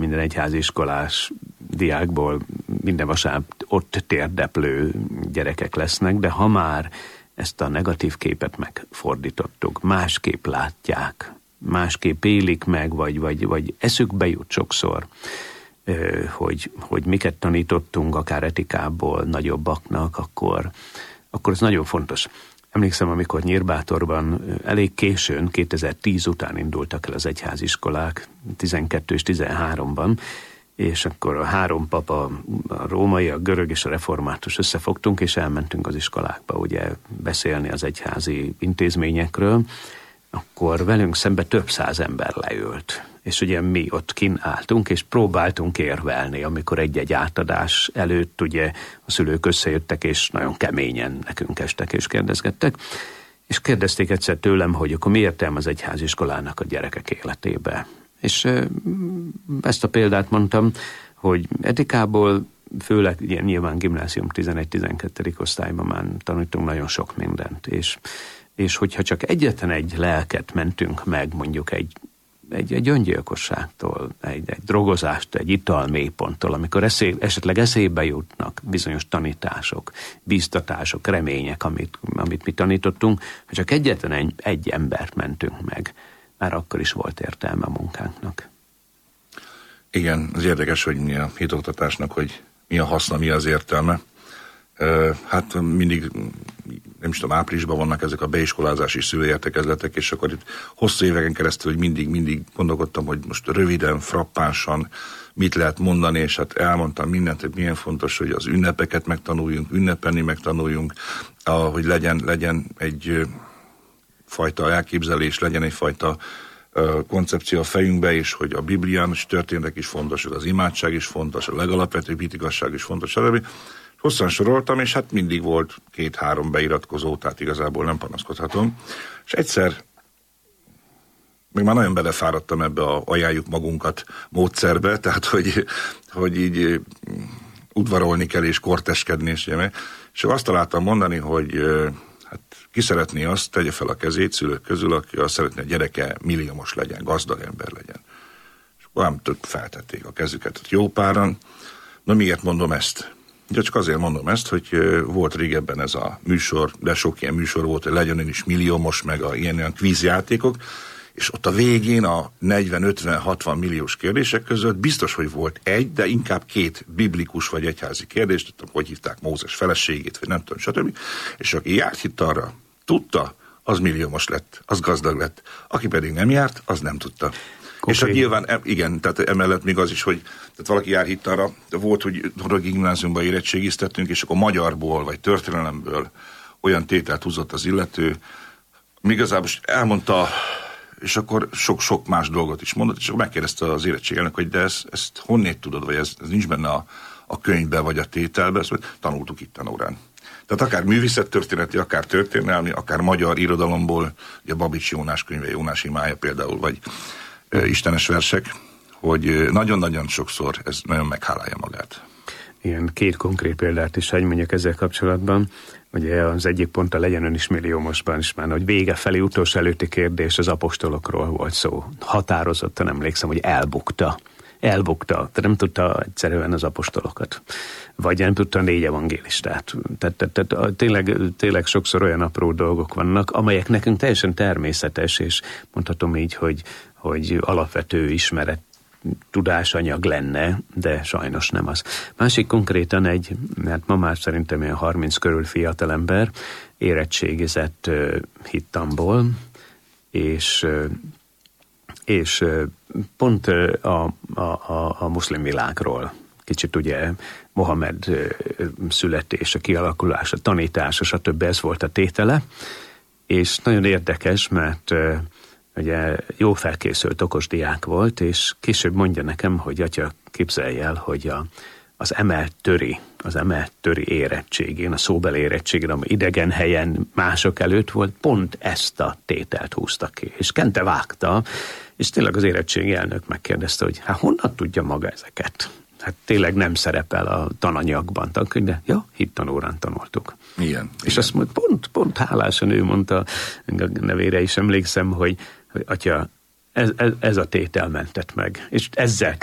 minden egyháziskolás diákból minden vasárnap ott térdeplő gyerekek lesznek, de ha már ezt a negatív képet megfordítottuk, másképp látják, másképp élik meg, vagy eszükbe jut sokszor, hogy miket tanítottunk, akár etikából nagyobbaknak, akkor ez nagyon fontos. Emlékszem, amikor Nyírbátorban elég későn, 2010 után indultak el az egyháziskolák, 12 és 13-ban, és akkor a három papa, a római, a görög és a református összefogtunk, és elmentünk az iskolákba, ugye beszélni az egyházi intézményekről, akkor velünk szembe több száz ember leült. És ugye mi ott kinn álltunk, és próbáltunk érvelni, amikor egy-egy átadás előtt ugye a szülők összejöttek, és nagyon keményen nekünk estek és kérdezgettek. És kérdezték egyszer tőlem, hogy akkor mi értelme az egyháziskolának a gyerekek életébe. És ezt a példát mondtam, hogy etikából, főleg nyilván gimnázium 11-12. Osztályban már tanítunk nagyon sok mindent, és hogyha csak egyetlen egy lelket mentünk meg, mondjuk egy öngyilkosságtól, egy drogozástól, egy italmélyponttól, amikor esetleg eszébe jutnak bizonyos tanítások, bíztatások, remények, amit mi tanítottunk, ha csak egyetlen egy embert mentünk meg, már akkor is volt értelme a munkánknak. Igen, az érdekes, hogy mi a hitoktatásnak, hogy mi a haszna, mi az értelme. Hát mindig, nem is tudom, áprilisban vannak ezek a beiskolázási szülőértekezletek, és akkor itt hosszú éveken keresztül, hogy mindig gondolkodtam, hogy most röviden, frappánsan mit lehet mondani, és hát elmondtam mindent, hogy milyen fontos, hogy az ünnepeket megtanuljunk, ünnepelni megtanuljunk, hogy legyen egy fajta elképzelés, legyen egyfajta koncepció a fejünkbe, és hogy a bibliános történetek is fontos, az imádság is fontos, a legalapvetőbb hitigazság is fontos, stb. Hosszan soroltam, és hát mindig volt 2-3 beiratkozó, tehát igazából nem panaszkodhatom. És egyszer, még már nagyon belefáradtam ebbe a ajánljuk magunkat módszerbe, tehát hogy így udvarolni kell és korteskedni, és azt találtam mondani, hogy hát ki szeretné azt, tegye fel a kezét szülők közül, aki azt szeretné, a gyereke milliómos legyen, gazdag ember legyen. És akkor nem feltették a kezüket jó páran. Na miért mondom ezt? De csak azért mondom ezt, hogy volt régebben ez a műsor, de sok ilyen műsor volt, hogy legyen is milliómos, meg ilyen kvízjátékok, és ott a végén a 40-50-60 milliós kérdések között biztos, hogy volt egy, de inkább 2 biblikus vagy egyházi kérdést, hogy hívták Mózes feleségét, vagy nem tudom, stb. És aki járt hitt arra, tudta, az milliómos lett, az gazdag lett. Aki pedig nem járt, az nem tudta. Okay. És hát nyilván, igen, tehát emellett még az is, hogy tehát valaki jár hitt arra, volt, hogy Horog gimnáziumban érettségiztettünk, és akkor magyarból, vagy történelemből olyan tételt húzott az illető, még igazából elmondta, és akkor sok-sok más dolgot is mondott, és akkor megkérdezte az érettségelnök, hogy de ezt honnét tudod, vagy ez nincs benne a könyvbe, vagy a tételbe, ezt tanultuk itt tanórán. Tehát akár művészettörténeti, akár történelmi, akár magyar irodalomból, ugye Babics Jónás könyve, Jónás imája például, vagy istenes versek, hogy nagyon-nagyon sokszor ez nagyon meghálálja magát. Igen, 2 konkrét példát is hagy mondjak ezzel kapcsolatban. Ugye az egyik pont a legyen ön is milliómosban is már, hogy vége felé utolsó előtti kérdés az apostolokról volt szó. Határozottan emlékszem, hogy elbukta. Tehát nem tudta egyszerűen az apostolokat. Vagy nem tudta a 4 evangélistát. Tehát tényleg sokszor olyan apró dolgok vannak, amelyek nekünk teljesen természetes, és mondhatom így, hogy alapvető ismeret, tudásanyag lenne, de sajnos nem az. Másik konkrétan mert ma már szerintem ilyen 30 körül fiatalember érettségizett hittamból, és pont a muszlim világról, kicsit ugye Mohamed születése, kialakulása, tanítása, stb. Ez volt a tétele, és nagyon érdekes, mert ugye jó felkészült okos diák volt, és később mondja nekem, hogy atya, képzelj el, hogy az emelt töri érettségén, a szóbeli érettségén, ami idegen helyen mások előtt volt, pont ezt a tételt húzta ki. És Kente vágta, és tényleg az érettségi elnök megkérdezte, hogy hát honnan tudja maga ezeket? Hát tényleg nem szerepel a tananyagban, de ja, hittanórán tanultuk. Igen. És azt mondta, pont hálásan ő mondta, a nevére is emlékszem, hogy atya, ez a tétel mentett meg. És ezzel